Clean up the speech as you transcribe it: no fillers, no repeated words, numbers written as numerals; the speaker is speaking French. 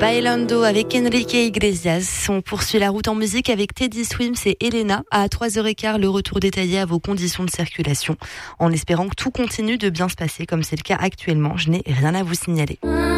Bailando avec Enrique Iglesias. On poursuit la route en musique avec Teddy Swims et Elena. À 3h15, le retour détaillé à vos conditions de circulation. En espérant que tout continue de bien se passer comme c'est le cas actuellement. Je n'ai rien à vous signaler.